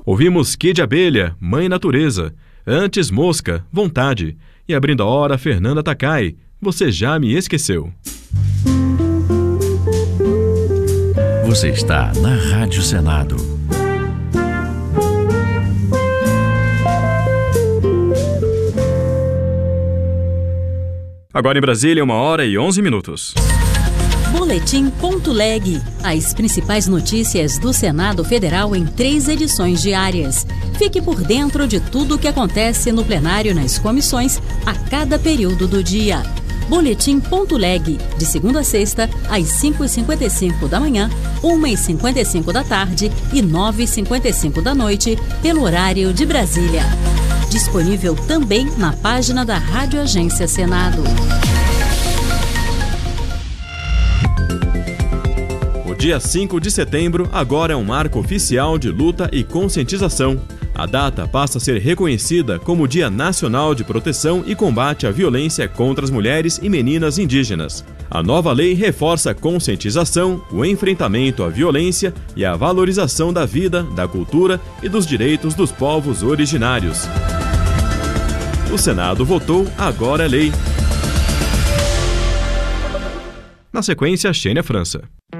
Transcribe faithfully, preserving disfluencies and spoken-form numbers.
Ouvimos Kid Abelha, Mãe Natureza. Antes Mosca, Vontade. E abrindo a hora, Fernanda Takai, Você Já Me Esqueceu. Você está na Rádio Senado. Agora em Brasília, uma hora e onze minutos. Boletim.leg. As principais notícias do Senado Federal em três edições diárias. Fique por dentro de tudo o que acontece no plenário e nas comissões a cada período do dia. Boletim.leg. De segunda a sexta, às cinco e cinquenta e cinco da manhã, uma e cinquenta e cinco da tarde e nove e cinquenta e cinco da noite, pelo horário de Brasília. Disponível também na página da Rádio Agência Senado. O dia cinco de setembro agora é um marco oficial de luta e conscientização. A data passa a ser reconhecida como Dia Nacional de Proteção e Combate à Violência contra as Mulheres e Meninas Indígenas. A nova lei reforça a conscientização, o enfrentamento à violência e a valorização da vida, da cultura e dos direitos dos povos originários. O Senado votou, agora é lei. Na sequência, Xênia França.